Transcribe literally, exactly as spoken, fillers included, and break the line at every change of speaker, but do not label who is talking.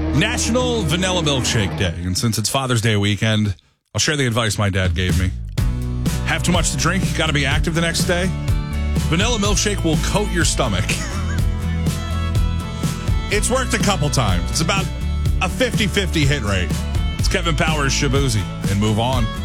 National Vanilla Milkshake Day. And since it's Father's Day weekend, I'll share the advice my dad gave me. Have too much to drink, got to be active the next day. Vanilla milkshake will coat your stomach. It's worked a couple times. It's about a fifty-fifty hit rate. It's Kevin Powers, Shabuzi, and move on.